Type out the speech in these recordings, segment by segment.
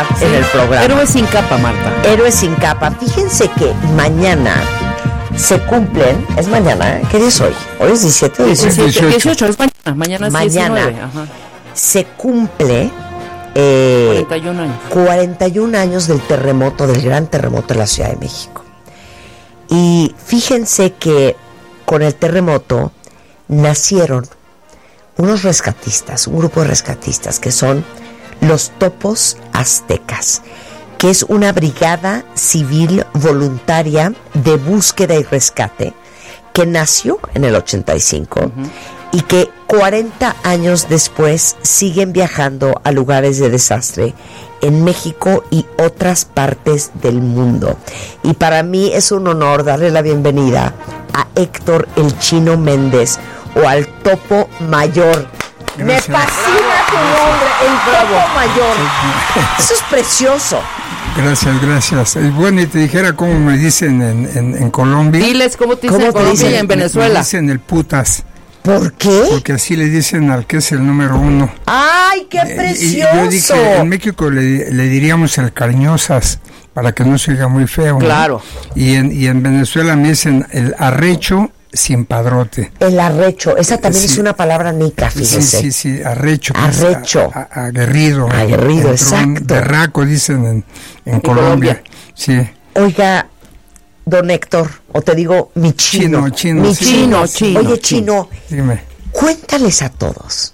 verdad en el programa. Héroes sin capa, Marta. Héroes sin capa. Fíjense que mañana se cumplen, es mañana, ¿qué día es hoy? Hoy es 17 o 18. 18, es mañana. Mañana es 19. Ajá. Se cumple 41 años. 41 años del terremoto, del gran terremoto de la Ciudad de México. Y fíjense que con el terremoto nacieron unos rescatistas, un grupo de rescatistas que son los Topos Aztecas, que es una brigada civil voluntaria de búsqueda y rescate que nació en el 85 y que 40 años después siguen viajando a lugares de desastre en México y otras partes del mundo. Y para mí es un honor darle la bienvenida a Héctor el Chino Méndez, o al Topo Mayor. Gracias. Me fascina tu nombre, el Topo Mayor. Eso es precioso. Gracias. Bueno, y te dijera cómo me dicen en Colombia. Diles cómo te dicen en Colombia y en Venezuela. Me dicen el putas. ¿Por qué? Porque así le dicen al que es el número 1. ¡Ay, qué precioso! Y yo dije, en México le diríamos el cariñosas, para que no se oiga muy feo. Claro. ¿No? Y en Venezuela me dicen el arrecho sin padrote. El arrecho, esa también es una palabra nica, fíjese. Sí, arrecho. Arrecho. Aguerrido. Aguerrido, exacto. Berraco dicen en Colombia. Sí. Oiga, don Héctor, o te digo mi chino. Chino. Oye, Chino, dime. Cuéntales a todos,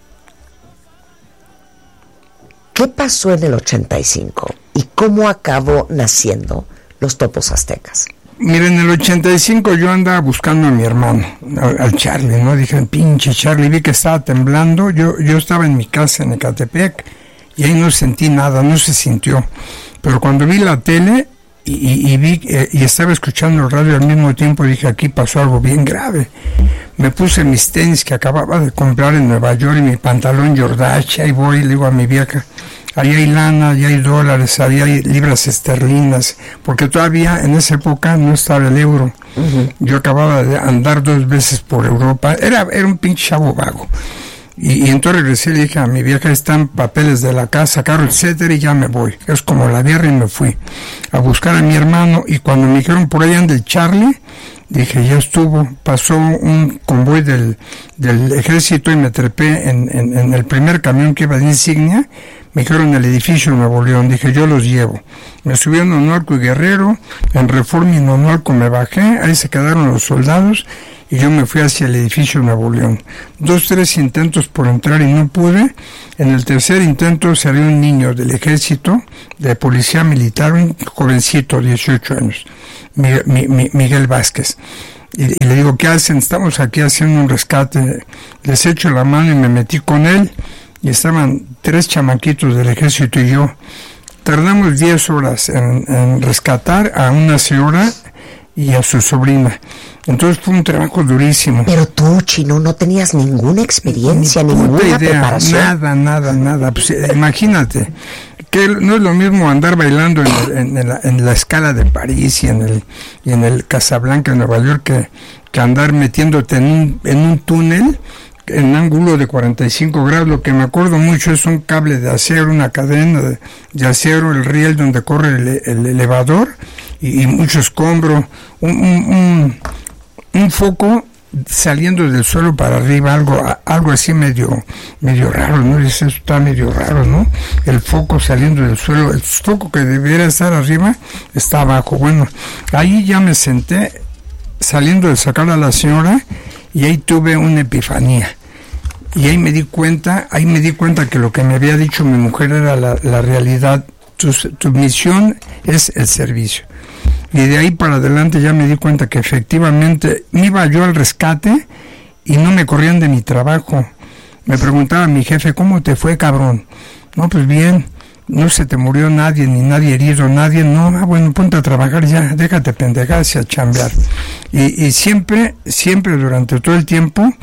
¿qué pasó en el 85 y cómo acabó naciendo los Topos Aztecas? Mira, en el 85 yo andaba buscando a mi hermano, al Charlie, ¿no? Dije, pinche Charlie, vi que estaba temblando. Yo estaba en mi casa en Ecatepec y ahí no sentí nada, no se sintió. Pero cuando vi la tele y vi y estaba escuchando el radio al mismo tiempo, dije, aquí pasó algo bien grave. Me puse mis tenis que acababa de comprar en Nueva York y mi pantalón Jordache, ahí voy y le digo a mi vieja, ahí hay lana, ahí hay dólares, ahí hay libras esterlinas, porque todavía en esa época no estaba el euro. Yo acababa de andar 2 veces por Europa, era un pinche chavo vago. Y entonces regresé y le dije a mi vieja, están papeles de la casa, carro, etcétera, y ya me voy. Es como la guerra y me fui a buscar a mi hermano. Y cuando me dijeron por ahí anda el Charlie, dije, ya estuvo. Pasó un convoy del ejército y me trepé en el primer camión que iba de insignia. Me dijeron el edificio Nuevo León. Dije, yo los llevo. Me subí en Onualco y Guerrero, en Reforma y en Onualco me bajé, ahí se quedaron los soldados y yo me fui hacia el edificio Nuevo León. 2, 3 intentos por entrar y no pude. En el tercer intento salió un niño del ejército, de policía militar, un jovencito, 18 años, Miguel Vázquez. Y le digo, ¿qué hacen? Estamos aquí haciendo un rescate. Les echo la mano y me metí con él. Y estaban 3 chamaquitos del ejército y yo. Tardamos 10 horas en rescatar a una señora y a su sobrina. Entonces fue un trabajo durísimo. Pero tú, Chino, no tenías ninguna experiencia, ninguna idea, preparación. Nada. Pues, imagínate, que no es lo mismo andar bailando en la Scala de París y en el Casablanca de Nueva York que andar metiéndote en un túnel en ángulo de 45 grados. Lo que me acuerdo mucho es un cable de acero, una cadena de acero, el riel donde corre el elevador y mucho escombro, un foco saliendo del suelo para arriba, algo así medio raro, ¿no? Eso está medio raro, ¿no? El foco saliendo del suelo, el foco que debiera estar arriba está abajo. Bueno, ahí ya me senté saliendo de sacar a la señora y ahí tuve una epifanía. Y ahí me di cuenta que lo que me había dicho mi mujer era la realidad. Tu misión es el servicio. Y de ahí para adelante ya me di cuenta que efectivamente me iba yo al rescate y no me corrían de mi trabajo. Me preguntaba mi jefe, ¿cómo te fue, cabrón? No, pues bien, no se te murió nadie, ni nadie herido, nadie. No, bueno, ponte a trabajar ya, déjate pendejarse a chambear. Y siempre durante todo el tiempo,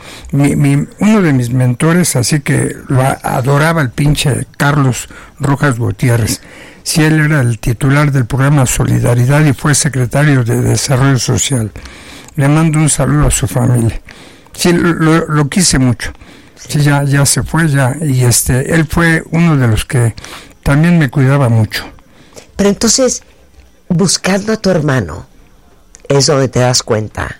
uno de mis mentores, así que lo adoraba, el pinche Carlos Rojas Gutiérrez. Sí, él era el titular del programa Solidaridad y fue secretario de Desarrollo Social. Le mando un saludo a su familia. Sí, lo quise mucho. Sí, ya se fue, ya. Y él fue uno de los que también me cuidaba mucho. Pero entonces, buscando a tu hermano, es donde te das cuenta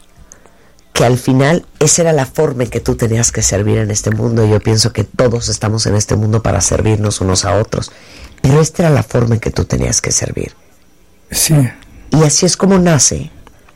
que al final esa era la forma en que tú tenías que servir en este mundo. Y yo pienso que todos estamos en este mundo para servirnos unos a otros, pero esta era la forma en que tú tenías que servir. Sí. Y así es como nace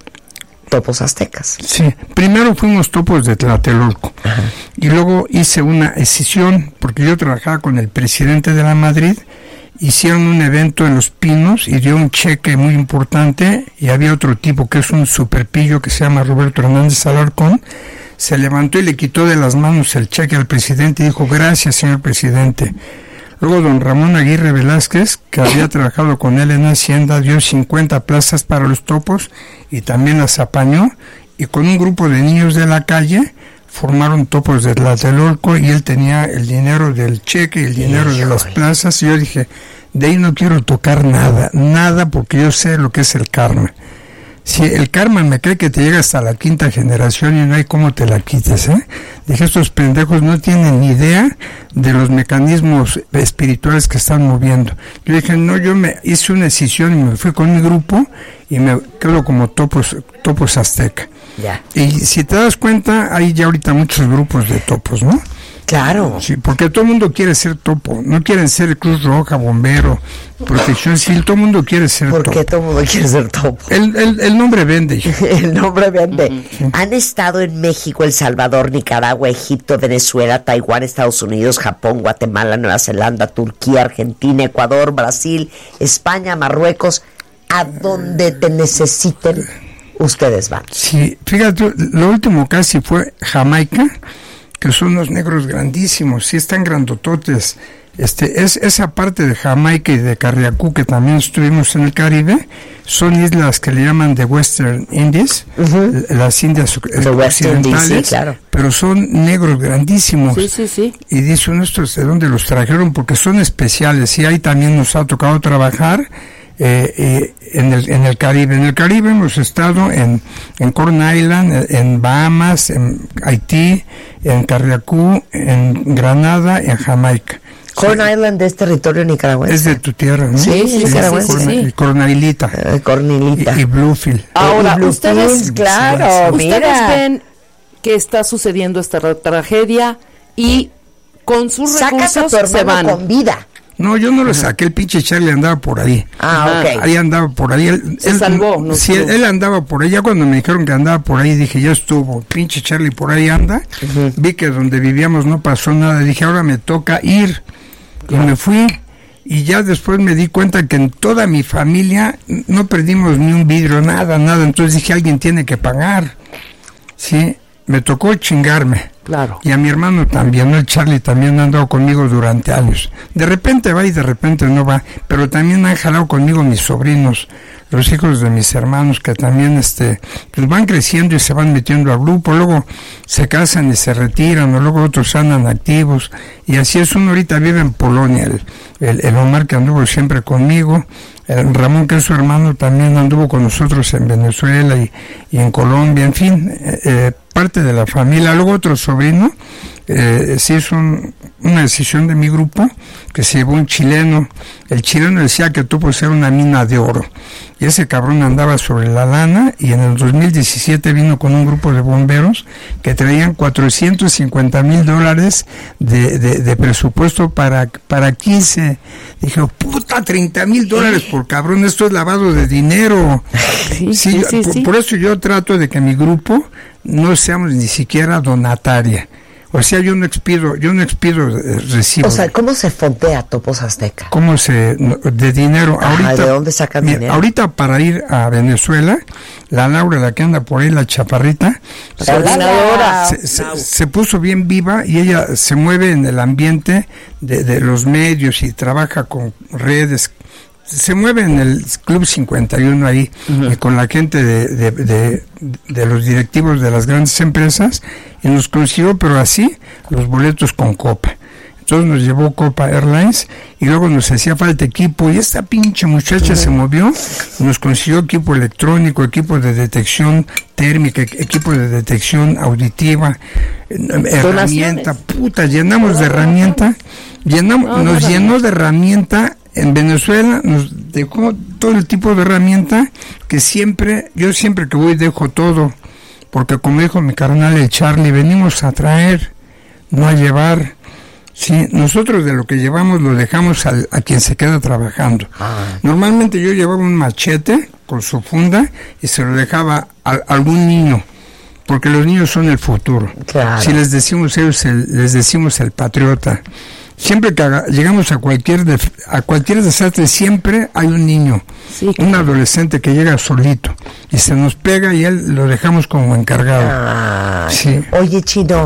Topos Aztecas. Sí, primero fuimos Topos de Tlatelolco. Ajá. Y luego hice una escisión, porque yo trabajaba con el presidente de la Madrid. Hicieron un evento en Los Pinos y dio un cheque muy importante, y había otro tipo que es un superpillo que se llama Roberto Hernández Alarcón. Se levantó y le quitó de las manos el cheque al presidente y dijo: gracias, señor presidente. Luego don Ramón Aguirre Velázquez, que había trabajado con él en Hacienda, dio 50 plazas para los topos y también las apañó, y con un grupo de niños de la calle formaron Topos de Tlatelolco, y él tenía el dinero del cheque y el dinero de las plazas, y yo dije: de ahí no quiero tocar nada, porque yo sé lo que es el karma. Si el karma me cree que te llega hasta la 5ª generación y no hay cómo te la quites, ¿eh? Dije, estos pendejos no tienen ni idea de los mecanismos espirituales que están moviendo. Yo dije, no, yo me hice una decisión y me fui con mi grupo y me quedo como Topos Azteca. Ya. Y si te das cuenta, hay ya ahorita muchos grupos de topos, ¿no? Claro. Sí, porque todo el mundo quiere ser topo, no quieren ser Cruz Roja, bombero, protección civil, todo el mundo quiere ser topo. ¿Por qué todo el mundo quiere ser topo? El nombre vende. El nombre vende. Sí. Han estado en México, El Salvador, Nicaragua, Egipto, Venezuela, Taiwán, Estados Unidos, Japón, Guatemala, Nueva Zelanda, Turquía, Argentina, Ecuador, Brasil, España, Marruecos. A donde te necesiten, ustedes van. Sí, fíjate, lo último casi fue Jamaica, que son unos negros grandísimos, sí están grandototes. Es esa parte de Jamaica y de Carriacú, que también estuvimos en el Caribe, son islas que le llaman de Western Indies, las Indias occidentales, sí, claro. Pero son negros grandísimos. Sí. Y dice uno, ¿estos de dónde los trajeron? Porque son especiales, y ahí también nos ha tocado trabajar en el Caribe. En el Caribe hemos estado en Corn Island, en Bahamas, en Haití, en Carriacú, en Granada, en Jamaica. Corn Island es territorio nicaragüense. Es de tu tierra, ¿no? Sí, nicaragüense. Cornilita. Cornilita. Y Bluefield. Ahora, Bluefield, ustedes, claro, ustedes mira. ven que está sucediendo esta tragedia y con sus Sacas a recursos tu hermano se van. con vida. No, yo no lo saqué, el pinche Charlie andaba por ahí. Ok. Ahí andaba por ahí. Se salvó, ¿no? Sí, él andaba por ahí. Ya cuando me dijeron que andaba por ahí, dije, ya estuvo. Pinche Charlie por ahí anda. Vi que donde vivíamos no pasó nada. Dije, ahora me toca ir. Y me fui. Y ya después me di cuenta que en toda mi familia no perdimos ni un vidrio, nada. Entonces dije, alguien tiene que pagar. Sí, me tocó chingarme. Claro. Y a mi hermano también, ¿no? El Charlie también ha andado conmigo durante años. De repente va y de repente no va, pero también han jalado conmigo mis sobrinos, los hijos de mis hermanos, que también pues van creciendo y se van metiendo al grupo, luego se casan y se retiran, o luego otros andan activos, y así es. Uno ahorita vive en Polonia, el Omar, que anduvo siempre conmigo, el Ramón, que es su hermano, también anduvo con nosotros en Venezuela y en Colombia, en fin, parte de la familia. Luego otro sobrino se hizo una decisión de mi grupo, que se llevó un chileno. El chileno decía que tú puedes ser una mina de oro, y ese cabrón andaba sobre la lana, y en el 2017 vino con un grupo de bomberos que traían $450,000 de presupuesto para 15. Dije, puta, $30,000 por cabrón, esto es lavado de dinero. Sí. Por eso yo trato de que mi grupo no seamos ni siquiera donataria. O sea, yo no expido recibo. O sea, ¿cómo se fondea Topos Azteca? De dinero. Ahorita, ¿de dónde sacan dinero? Ahorita para ir a Venezuela, la Laura, la que anda por ahí, la chaparrita, se puso bien viva, y ella se mueve en el ambiente de los medios y trabaja con redes. Se mueve en el Club 51 ahí, y con la gente de los directivos de las grandes empresas, y nos consiguió, pero así, los boletos con Copa. Entonces nos llevó Copa Airlines, y luego nos hacía falta equipo, y esta pinche muchacha se movió, nos consiguió equipo electrónico, equipo de detección térmica, equipo de detección auditiva, herramienta, puta, llenamos de herramienta, nos llenó de herramienta. en Venezuela nos dejó todo el tipo de herramienta que yo siempre que voy dejo todo, porque como dijo mi carnal el Charlie, venimos a traer, no a llevar. Sí, nosotros de lo que llevamos lo dejamos a quien se queda trabajando. Normalmente yo llevaba un machete con su funda y se lo dejaba a algún niño, porque los niños son el futuro. Claro. Si les decimos ellos, les decimos el patriota. Siempre que llegamos a cualquier desastre, siempre hay un niño, sí, un adolescente que llega solito y se nos pega y él lo dejamos como encargado. Sí. Oye, Chino,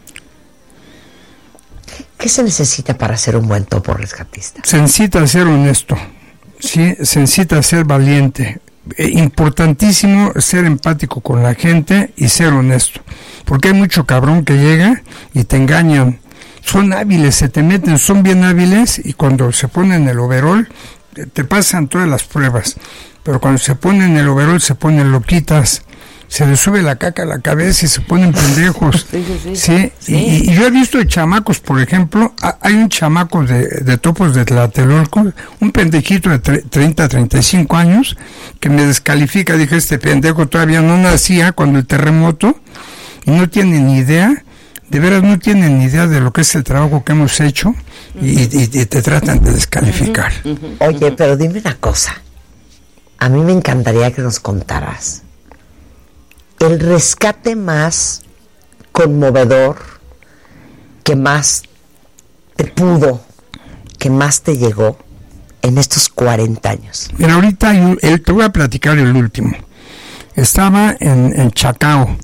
¿qué se necesita para ser un buen topo rescatista? Se necesita ser honesto, sí, se necesita ser valiente. Importantísimo ser empático con la gente y ser honesto, porque hay mucho cabrón que llega y te engañan. Son hábiles, se te meten, son bien hábiles, y cuando se ponen el overol te pasan todas las pruebas, pero cuando se ponen el overol se ponen loquitas, se les sube la caca a la cabeza y se ponen pendejos. Sí. Y yo he visto chamacos, por ejemplo, hay un chamaco de topos de Tlatelolco, un pendejito de 30, 35 años, que me descalifica. Dije, este pendejo todavía no nacía cuando el terremoto, y no tiene ni idea, de veras no tienen ni idea de lo que es el trabajo que hemos hecho, y te tratan de descalificar. Oye, pero dime una cosa, a mí me encantaría que nos contaras el rescate más conmovedor, que más te pudo, que más te llegó en estos 40 años. Mira, ahorita te voy a platicar el último. Estaba en Chacao,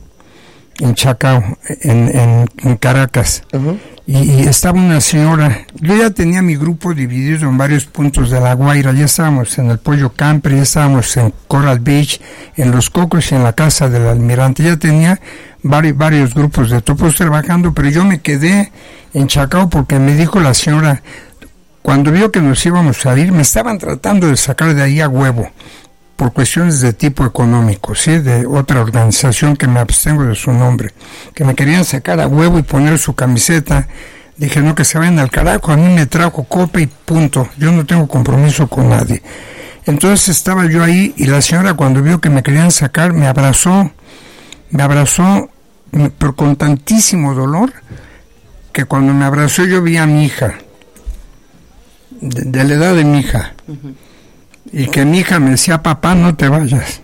en Caracas, y estaba una señora. Yo ya tenía mi grupo dividido en varios puntos de La Guaira. Ya estábamos en el Pollo Camper, ya estábamos en Coral Beach, en Los Cocos y en la Casa del Almirante. Ya tenía varios grupos de topos trabajando, pero yo me quedé en Chacao porque me dijo la señora, cuando vio que nos íbamos a ir, me estaban tratando de sacar de ahí a huevo, por cuestiones de tipo económico, ¿sí? De otra organización que me abstengo de su nombre, que me querían sacar a huevo y poner su camiseta. Dije, no, que se vayan al carajo, a mí me trajo copa y punto, yo no tengo compromiso con nadie. Entonces estaba yo ahí, y la señora, cuando vio que me querían sacar, me abrazó, pero con tantísimo dolor, que cuando me abrazó yo vi a mi hija, de la edad de mi hija, y que mi hija me decía, papá, no te vayas.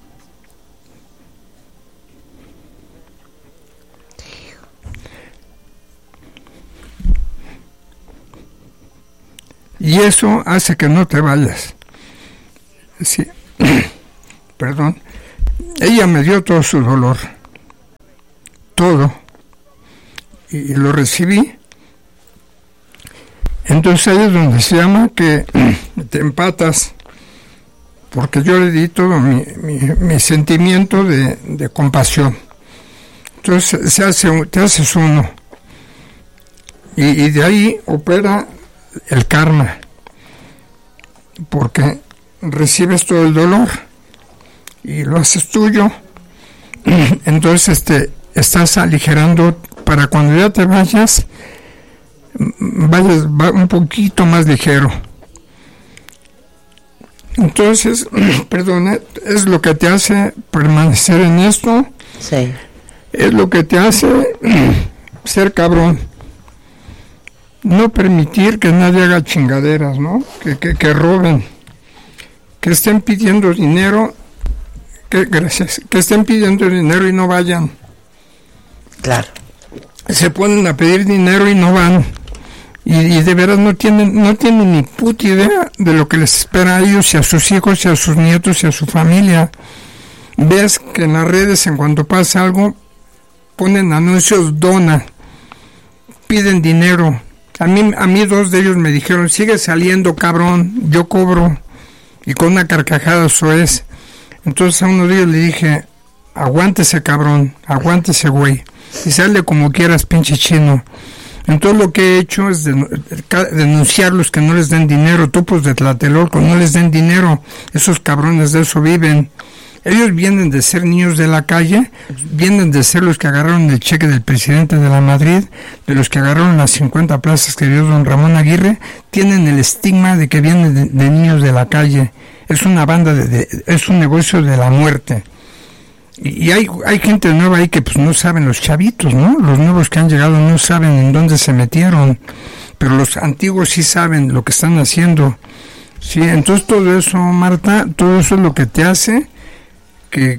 Y eso hace que no te vayas. Sí. Perdón. Ella me dio todo su dolor, todo, y lo recibí. Entonces ahí es donde se llama que te empatas, porque yo le di todo mi sentimiento de compasión. Entonces te haces uno, y de ahí opera el karma, porque recibes todo el dolor y lo haces tuyo. Entonces estás aligerando para cuando ya te vayas un poquito más ligero. Entonces, perdona, es lo que te hace permanecer en esto. Sí. Es lo que te hace ser cabrón. No permitir que nadie haga chingaderas, ¿no? Que roben, que estén pidiendo dinero, que estén pidiendo dinero y no vayan. Claro. Se ponen a pedir dinero y no van. Y de veras no tienen ni puta idea de lo que les espera a ellos y a sus hijos y a sus nietos y a su familia. Ves que en las redes, en cuanto pasa algo, ponen anuncios, dona, piden dinero. A mí 2 de ellos me dijeron, sigue saliendo, cabrón, yo cobro. Y con una carcajada eso es. Entonces a uno de ellos le dije, aguántese, cabrón, aguántese, güey, y sale como quieras, pinche chino. Entonces lo que he hecho es denunciarlos, que no les den dinero. Topos de Tlatelolco, no les den dinero, esos cabrones de eso viven. Ellos vienen de ser niños de la calle, vienen de ser los que agarraron el cheque del presidente de la Madrid, de los que agarraron las 50 plazas que dio don Ramón Aguirre, tienen el estigma de que vienen de niños de la calle. Es una banda, es un negocio de la muerte. Y hay gente nueva ahí que pues no saben, los chavitos, ¿no? Los nuevos que han llegado no saben en dónde se metieron, pero los antiguos sí saben lo que están haciendo. Sí, entonces todo eso, Marta, todo eso es lo que te hace que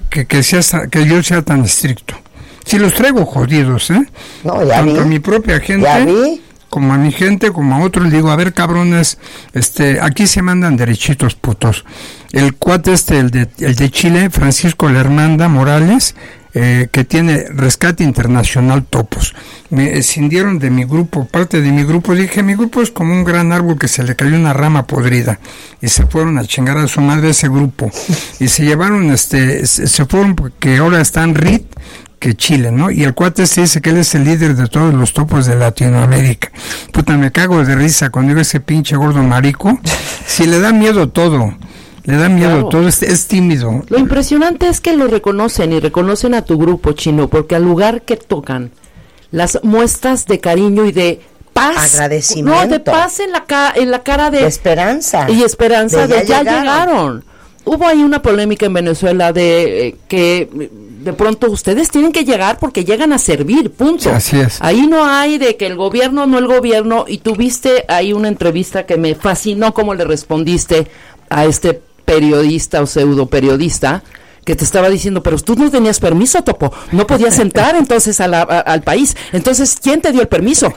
yo sea tan estricto. Sí, los traigo jodidos, ¿eh? No, ya tanto vi. a mi propia gente, como a mi gente, como a otros, le digo, a ver, cabrones, aquí se mandan derechitos, putos. El cuate el de Chile, Francisco Lermanda Morales, que tiene Rescate Internacional Topos. Me escindieron de mi grupo, parte de mi grupo. Dije, mi grupo es como un gran árbol que se le cayó una rama podrida. Y se fueron a chingar a su madre ese grupo. Y se llevaron, se fueron porque ahora están RIT, que Chile, ¿no? Y el cuate dice que él es el líder de todos los topos de Latinoamérica. Puta, me cago de risa cuando digo ese pinche gordo marico. Si le da miedo todo. Le da miedo, claro. Todo es tímido. Lo impresionante es que lo reconocen y reconocen a tu grupo, Chino, porque al lugar que tocan, las muestras de cariño y de paz, agradecimiento, no, de paz en la cara de esperanza. Y esperanza de ya llegaron. Hubo ahí una polémica en Venezuela de que de pronto ustedes tienen que llegar porque llegan a servir, punto. Así es. Ahí no hay de que el gobierno, no el gobierno, y tuviste ahí una entrevista que me fascinó cómo le respondiste a este periodista o pseudo periodista que te estaba diciendo, pero tú no tenías permiso, Topo, no podías entrar entonces al país, entonces, ¿quién te dio el permiso?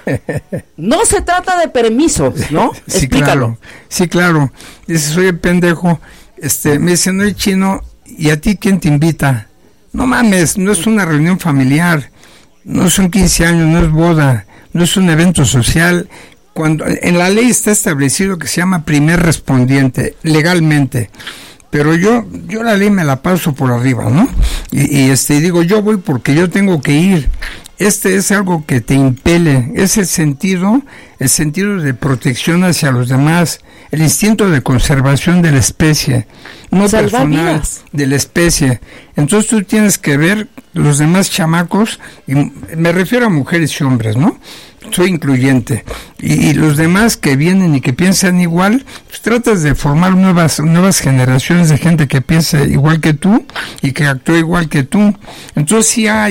No se trata de permisos, ¿no? Sí, explícalo. Claro. Sí, claro. Dice, soy el pendejo, me dice, no, Chino, ¿y a ti quién te invita? No mames, no es una reunión familiar, no son 15 años, no es boda, no es un evento social. Cuando en la ley está establecido que se llama primer respondiente, legalmente, pero yo la ley me la paso por arriba, ¿no? Y digo, yo voy porque yo tengo que ir. Es algo que te impele, es el sentido de protección hacia los demás, el instinto de conservación de la especie, no personal, de la especie. Entonces tú tienes que ver los demás chamacos, y me refiero a mujeres y hombres, ¿no? Soy incluyente. Y los demás que vienen y que piensan igual, pues tratas de formar nuevas generaciones de gente que piense igual que tú y que actúe igual que tú. Entonces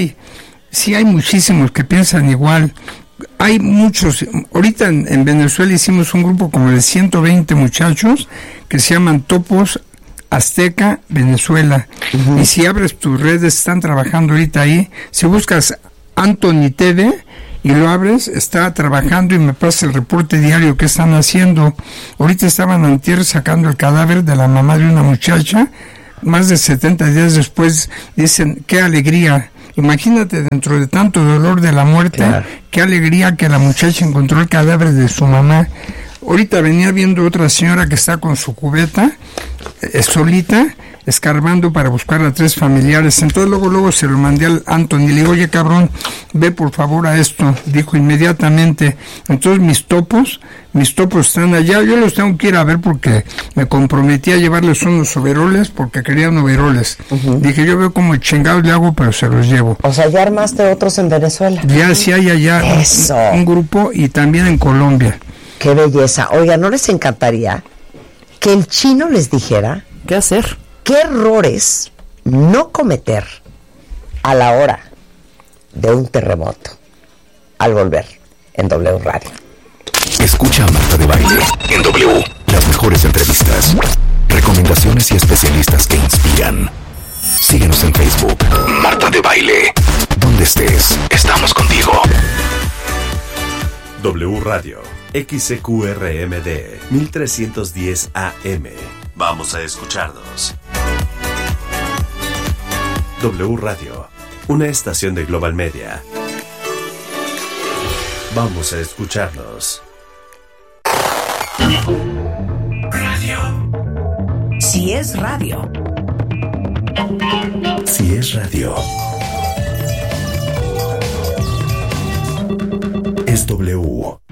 sí hay muchísimos que piensan igual. Hay muchos. Ahorita en Venezuela hicimos un grupo como de 120 muchachos que se llaman Topos Azteca Venezuela. Uh-huh. Y si abres tus redes, están trabajando ahorita ahí. Si buscas Anthony TV y lo abres, está trabajando y me pasa el reporte diario que están haciendo. Ahorita estaban antier sacando el cadáver de la mamá de una muchacha. Más de 70 días después dicen, qué alegría. Imagínate, dentro de tanto dolor de la muerte, claro, qué alegría que la muchacha encontró el cadáver de su mamá. Ahorita venía viendo otra señora que está con su cubeta, solita, escarbando para buscar a 3 familiares. Entonces luego se lo mandé al Anthony y le digo, oye cabrón, ve por favor a esto. Dijo inmediatamente. Entonces mis topos están allá. Yo los tengo que ir a ver porque me comprometí a llevarles unos overoles porque querían overoles. Uh-huh. Dije, yo veo como chingados le hago, pero se los llevo. O sea, ya armaste otros en Venezuela. Ya sí hay allá un grupo, y también en Colombia. Qué belleza. Oiga, ¿no les encantaría que el Chino les dijera qué hacer? ¿Qué errores no cometer a la hora de un terremoto? Al volver en W Radio. Escucha a Marta de Baile en W. Las mejores entrevistas, recomendaciones y especialistas que inspiran. Síguenos en Facebook. Marta de Baile. Donde estés, estamos contigo. W Radio. XCQRMD 1310 AM. Vamos a escucharnos. W Radio, una estación de Global Media. Vamos a escucharnos. Radio. Si es radio. Si es radio. Es W.